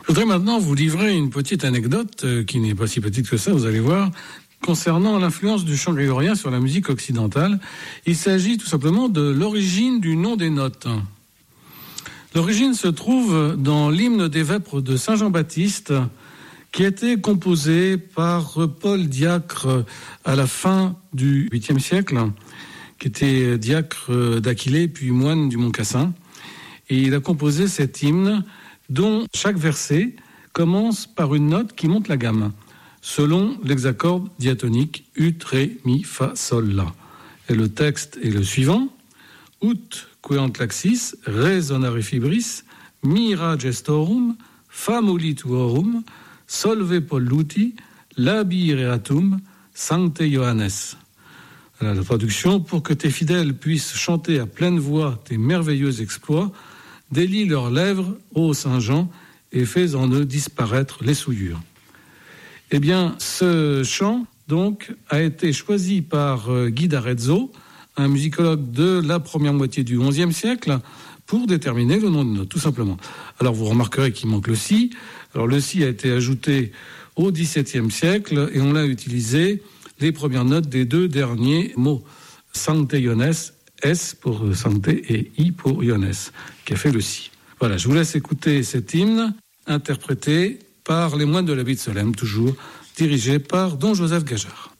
Je voudrais maintenant vous livrer une petite anecdote qui n'est pas si petite que ça, vous allez voir, concernant l'influence du chant grégorien sur la musique occidentale. Il s'agit tout simplement de l'origine du nom des notes. L'origine se trouve dans l'hymne des Vêpres de Saint Jean-Baptiste, qui a été composé par Paul Diacre à la fin du 8e siècle, qui était diacre d'Aquilée puis moine du Mont Cassin. Et il a composé cet hymne dont chaque verset commence par une note qui monte la gamme, selon l'hexacorde diatonique ut, ré, mi, fa, sol, la. Et le texte est le suivant. Ut queant laxis, resonare fibris, mira gestorum, famuli tuorum, solve polluti, labireatum, sancte Johannes. Voilà la traduction. Pour que tes fidèles puissent chanter à pleine voix tes merveilleux exploits, délie leurs lèvres, ô Saint Jean, et fais en eux disparaître les souillures. Eh bien, ce chant, donc, a été choisi par Guy d'Arezzo, un musicologue de la première moitié du XIe siècle, pour déterminer le nom de note, tout simplement. Alors, vous remarquerez qu'il manque le si. Alors, le si a été ajouté au XVIIe siècle et on l'a utilisé les premières notes des deux derniers mots. Sancte Iones, S pour Sancte et I pour Iones, qui a fait le si. Voilà, je vous laisse écouter cet hymne interprété par les moines de l'abbaye de Solesmes, toujours dirigé par Don Joseph Gajard.